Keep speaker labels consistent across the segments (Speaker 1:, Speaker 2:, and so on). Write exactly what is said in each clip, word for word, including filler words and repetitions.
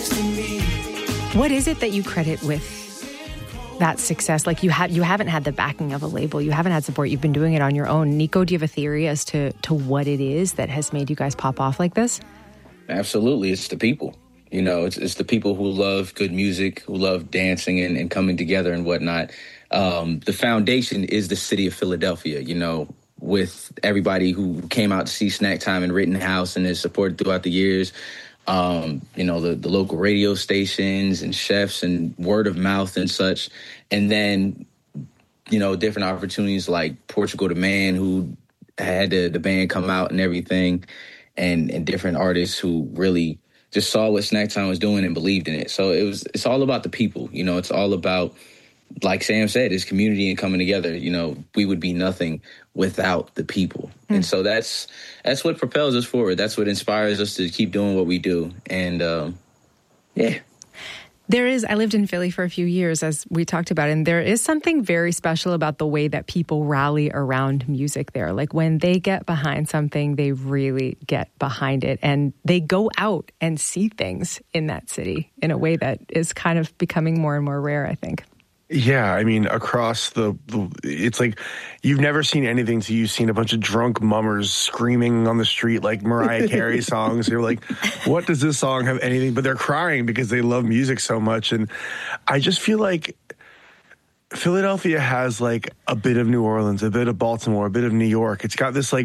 Speaker 1: What is it that you credit with that success? Like you have, you haven't had the backing of a label. You haven't had support. You've been doing it on your own. Nico, do you have a theory as to, to what it is that has made you guys pop off like this?
Speaker 2: Absolutely. It's the people. You know, it's it's the people who love good music, who love dancing and, and coming together and whatnot. Um, the foundation is the city of Philadelphia, you know, with everybody who came out to see Snack Time and Rittenhouse and has supported throughout the years. Um, you know, the, the local radio stations and chefs and word of mouth and such. And then, you know, different opportunities like Portugal the Man, who had the, the band come out and everything, and, and different artists who really just saw what Snack Time was doing and believed in it. So it was, it's all about the people, you know, it's all about, like Sam said, it's community and coming together. You know, we would be nothing without the people. Mm. And so that's that's what propels us forward. That's what inspires us to keep doing what we do. And um, yeah.
Speaker 1: There is, I lived in Philly for a few years, as we talked about, and there is something very special about the way that people rally around music there. Like when they get behind something, they really get behind it, and they go out and see things in that city in a way that is kind of becoming more and more rare, I think.
Speaker 3: Yeah, I mean, across the, the, it's like you've never seen anything till you've seen a bunch of drunk mummers screaming on the street like Mariah Carey songs. You're like, what does this song have anything? But they're crying because they love music so much. And I just feel like Philadelphia has like a bit of New Orleans, a bit of Baltimore, a bit of New York. It's got this like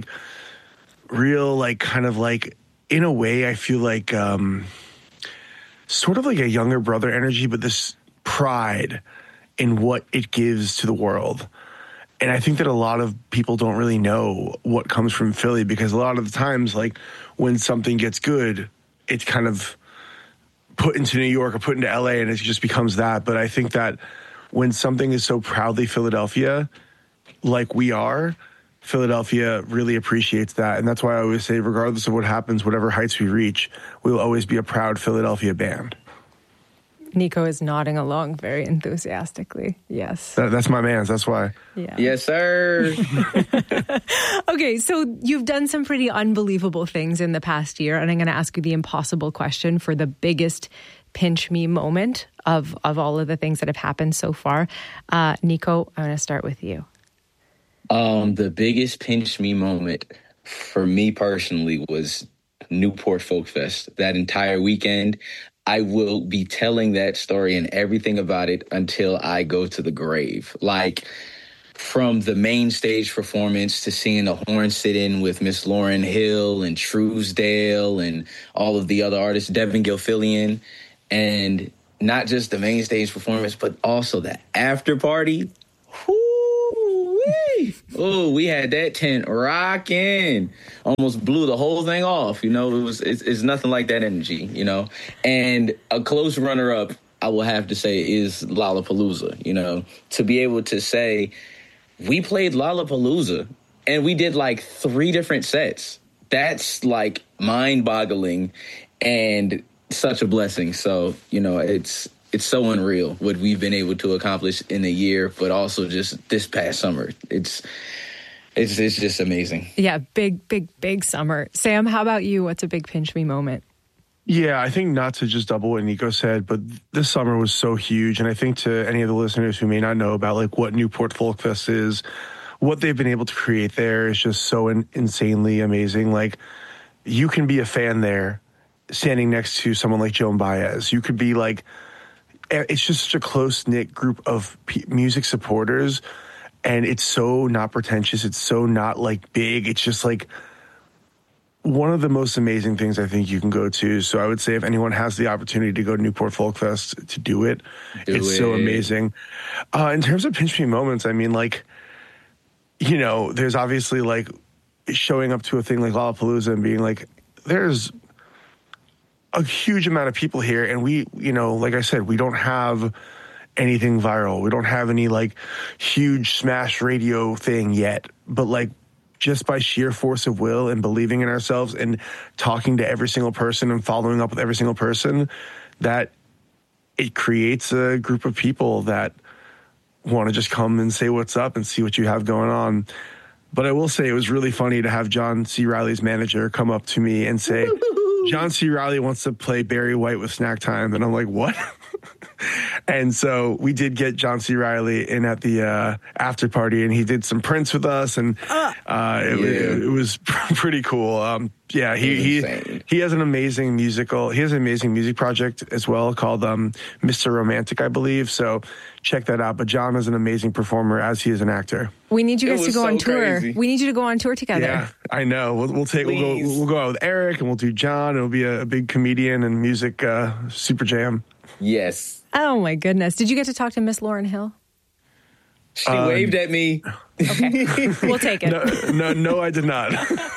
Speaker 3: real, like kind of like, in a way, I feel like um, sort of like a younger brother energy, but this pride in what it gives to the world. And I think that a lot of people don't really know what comes from Philly, because a lot of the times, like, when something gets good, it's kind of put into New York or put into L A and it just becomes that. But I think that when something is so proudly Philadelphia, like we are, Philadelphia really appreciates that. And that's why I always say, regardless of what happens, whatever heights we reach, we'll always be a proud Philadelphia band.
Speaker 1: Nico is nodding along very enthusiastically. Yes.
Speaker 3: That, that's my man's. That's why.
Speaker 1: Yeah.
Speaker 2: Yes, sir.
Speaker 1: Okay, so you've done some pretty unbelievable things in the past year, and I'm going to ask you the impossible question for the biggest pinch me moment of, of all of the things that have happened so far. Uh, Nico, I'm going to start with you.
Speaker 2: Um, the biggest pinch me moment for me personally was Newport Folk Fest. That entire weekend, I will be telling that story and everything about it until I go to the grave. Like, from the main stage performance to seeing the horn sit-in with Miss Lauryn Hill and Truesdale and all of the other artists, Devin Gilfillian, and not just the main stage performance, but also the after party. Oh, we had that tent rocking. Almost blew the whole thing off. You know, it was it's, it's nothing like that energy, you know. And a close runner-up, I will have to say, is Lollapalooza. You know, to be able to say, we played Lollapalooza and we did like three different sets. That's like mind-boggling and such a blessing. So, you know, it's it's so unreal what we've been able to accomplish in a year, but also just this past summer. It's it's it's just amazing.
Speaker 1: Yeah, big, big, big summer. Sam, how about you? What's a big pinch me moment?
Speaker 3: Yeah, I think not to just double what Nico said, but this summer was so huge. And I think to any of the listeners who may not know about like what Newport Folk Fest is, what they've been able to create there is just so in- insanely amazing. Like, you can be a fan there standing next to someone like Joan Baez. You could be like, it's just such a close-knit group of p- music supporters, and it's so not pretentious. It's so not like big. It's just like one of the most amazing things I think you can go to. So I would say if anyone has the opportunity to go to Newport Folk Fest, to do it. Do it's it. So amazing. Uh, in terms of pinch me moments, I mean, like, you know, there's obviously like showing up to a thing like Lollapalooza and being like, there's a huge amount of people here, and we, you know, like I said, we don't have anything viral. We don't have any like huge smash radio thing yet, but like just by sheer force of will and believing in ourselves and talking to every single person and following up with every single person, that it creates a group of people that want to just come and say what's up and see what you have going on. But I will say it was really funny to have John C. Reilly's manager come up to me and say, John C. Reilly wants to play Barry White with Snack Time. And I'm like, what? And so we did get John C. Reilly in at the uh, after party, and he did some Prince with us, and uh, it, yeah. it, it was pretty cool. Um, yeah, he he, he has an amazing musical. He has an amazing music project as well called um, Mister Romantic, I believe. So check that out. But John is an amazing performer, as he is an actor.
Speaker 1: We need you guys to go
Speaker 2: so
Speaker 1: on tour.
Speaker 2: crazy.
Speaker 1: We need you to go on tour together.
Speaker 3: Yeah, I know. We'll, we'll take we'll go, we'll go out with Eric, and we'll do John. It'll be a, a big comedian and music uh, super jam.
Speaker 2: Yes.
Speaker 1: Oh, my goodness. Did you get to talk to Miss Lauryn Hill?
Speaker 2: She
Speaker 3: Um,
Speaker 2: waved at me.
Speaker 1: Okay. We'll take it.
Speaker 3: No, no, no, I did not.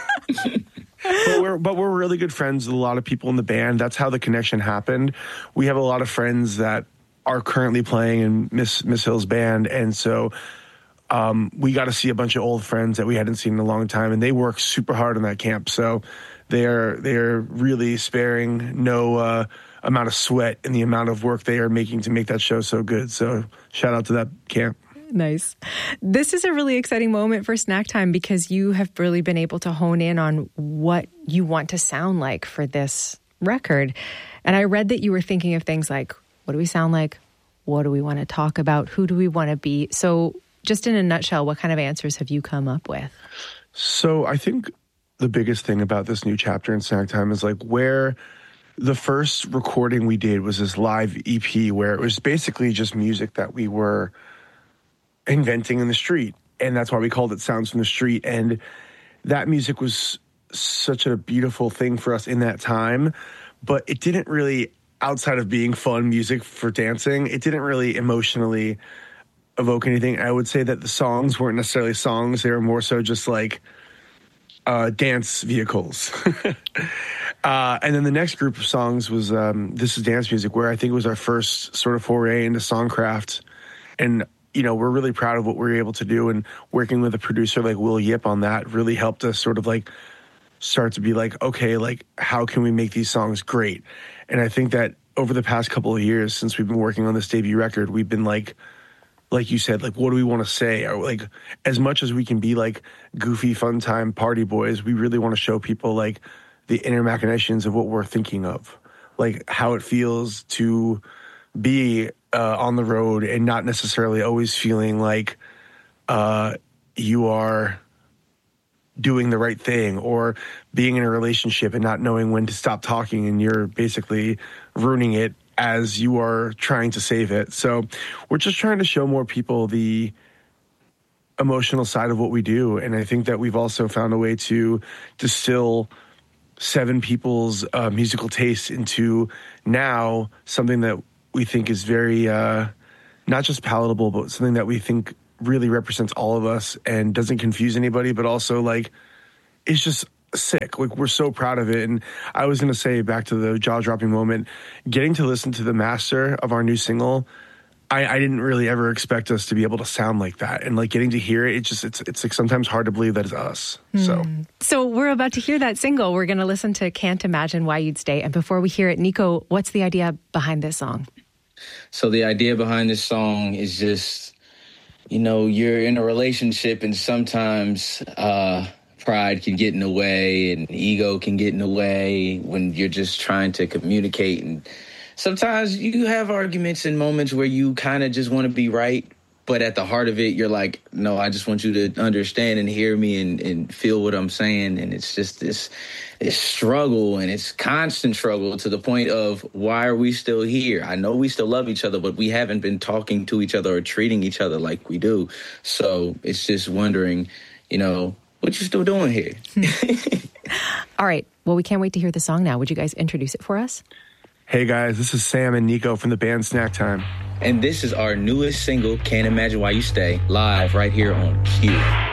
Speaker 3: But we're but we're really good friends with a lot of people in the band. That's how the connection happened. We have a lot of friends that are currently playing in Miss Miss Hill's band, and so um, we got to see a bunch of old friends that we hadn't seen in a long time, and they work super hard in that camp. So they are they are really sparing no uh, amount of sweat in the amount of work they are making to make that show so good. So shout out to that camp.
Speaker 1: Nice. This is a really exciting moment for Snack Time because you have really been able to hone in on what you want to sound like for this record. And I read that you were thinking of things like, what do we sound like? What do we want to talk about? Who do we want to be? So just in a nutshell, what kind of answers have you come up with?
Speaker 3: So I think the biggest thing about this new chapter in Snack Time is like where the first recording we did was this live E P where it was basically just music that we were inventing in the street. And that's why we called it Sounds from the Street. And that music was such a beautiful thing for us in that time. But it didn't really, outside of being fun music for dancing, it didn't really emotionally evoke anything. I would say that the songs weren't necessarily songs. They were more so just like uh, dance vehicles. uh, and then the next group of songs was um, This Is Dance Music, where I think it was our first sort of foray into songcraft. And you know, we're really proud of what we were able to do, and working with a producer like Will Yip on that really helped us sort of like start to be like, okay, like how can we make these songs great? And I think that over the past couple of years since we've been working on this debut record, we've been like, like you said, like, what do we want to say? Or like, as much as we can be like goofy, fun time party boys, we really want to show people like the inner machinations of what we're thinking of, like how it feels to be uh, on the road and not necessarily always feeling like uh, you are doing the right thing, or being in a relationship and not knowing when to stop talking and you're basically ruining it as you are trying to save it. So we're just trying to show more people the emotional side of what we do. And I think that we've also found a way to distill seven people's uh, musical tastes into now something that we think is very, uh, not just palatable, but something that we think really represents all of us and doesn't confuse anybody, but also like, it's just sick. Like, we're so proud of it. And I was going to say, back to the jaw-dropping moment, getting to listen to the master of our new single, I, I didn't really ever expect us to be able to sound like that. And like getting to hear it, it just, it's, it's like sometimes hard to believe that it's us. Mm. So,
Speaker 1: so we're about to hear that single. We're going to listen to Can't Imagine Why You'd Stay. And before we hear it, Nico, what's the idea behind this song?
Speaker 2: So the idea behind this song is just, you know, you're in a relationship and sometimes uh, pride can get in the way and ego can get in the way when you're just trying to communicate. And sometimes you have arguments and moments where you kind of just want to be right. But at the heart of it, you're like, no, I just want you to understand and hear me and, and feel what I'm saying. And it's just this, this struggle, and it's constant struggle to the point of, why are we still here? I know we still love each other, but we haven't been talking to each other or treating each other like we do. So it's just wondering, you know, what you still doing here?
Speaker 1: All right. Well, we can't wait to hear the song now. Would you guys introduce it for us?
Speaker 3: Hey guys, this is Sam and Nico from the band Snack Time.
Speaker 2: And this is our newest single, Can't Imagine Why You Stay, live right here on Q.